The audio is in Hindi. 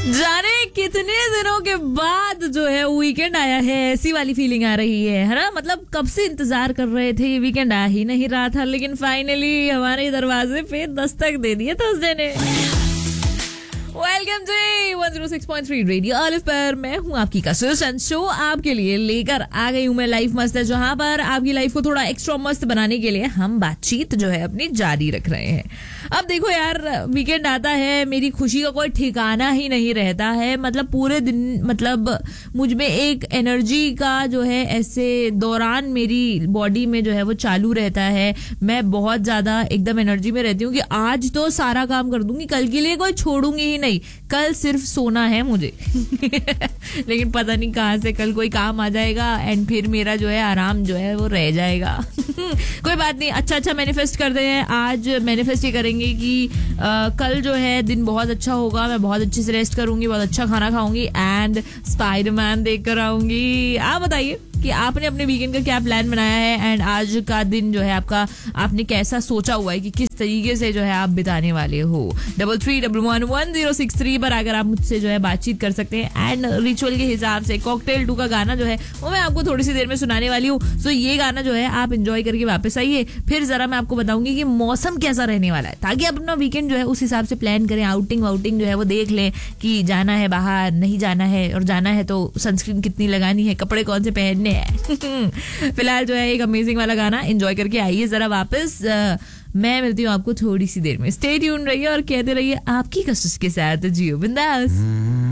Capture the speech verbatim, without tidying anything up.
जाने कितने दिनों के बाद जो है वीकेंड आया है, ऐसी वाली फीलिंग आ रही है है ना। मतलब कब से इंतजार कर रहे थे, ये वीकेंड आ ही नहीं रहा था, लेकिन फाइनली हमारे दरवाजे पे दस्तक दे दिए थर्सडे ने। Welcome to one zero six point three radio अलिफ पर मैं हूँ आपकी कसुस एंड शो आपके लिए लेकर आ गई हूँ मैं लाइफ मस्त है, जहाँ पर आपकी लाइफ को थोड़ा एक्स्ट्रा मस्त बनाने के लिए हम बातचीत जो है अपनी जारी रख रहे हैं। अब देखो यार, वीकेंड आता है, मेरी खुशी का कोई ठिकाना ही नहीं रहता है। मतलब पूरे दिन मतलब मुझ में एक एनर्जी का जो है ऐसे दौरान मेरी बॉडी में जो है वो चालू रहता है। मैं बहुत ज्यादा एकदम एनर्जी में रहती हूँ कि आज तो सारा काम कर दूंगी, कल के लिए कोई छोड़ूंगी ही नहीं, कल सिर्फ सोना है मुझे। लेकिन पता नहीं कहाँ से कल कोई काम आ जाएगा एंड फिर मेरा जो है आराम जो है वो रह जाएगा। कोई बात नहीं, अच्छा अच्छा मैनिफेस्ट करते हैं। आज मैनिफेस्ट ये करेंगे कि आ, कल जो है दिन बहुत अच्छा होगा, मैं बहुत अच्छे से रेस्ट करूंगी, बहुत अच्छा खाना खाऊंगी एंड स्पाइडरमैन देख कर आऊंगी। आप बताइए कि आपने अपने वीकेंड का क्या प्लान बनाया है एंड आज का दिन जो है आपका आपने कैसा सोचा हुआ है कि किस तरीके से जो है आप बिताने वाले हो। Double three double one one zero six three पर अगर आप मुझसे जो है बातचीत कर सकते हैं एंड रिचुअल के हिसाब से कॉकटेल टू का गाना जो है वो मैं आपको थोड़ी सी देर में सुनाने वाली हूँ। सो ये गाना जो है आप एंजॉय करके वापस आइए, फिर जरा मैं आपको बताऊंगी कि मौसम कैसा रहने वाला है, ताकि आप अपना वीकेंड जो है उस हिसाब से प्लान करें। आउटिंग वाउटिंग जो है वो देख लें कि जाना है बाहर, नहीं जाना है, और जाना है तो सनस्क्रीन कितनी लगानी है, कपड़े कौन से पहनने हैं। फिलहाल जो है एक अमेजिंग वाला गाना एंजॉय करके आइए जरा वापस। आ, मैं मिलती हूँ आपको थोड़ी सी देर में। स्टे ट्यून रहिए और कहते रहिए आपकी कसुस के साथ जियो बिंदास।